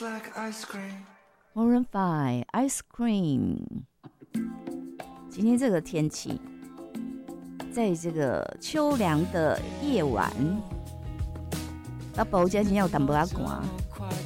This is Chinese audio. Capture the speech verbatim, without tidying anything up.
Maroon Five Ice Cream。今天这个天气，在这个秋凉的夜晚，到包家今天有淡薄仔寒。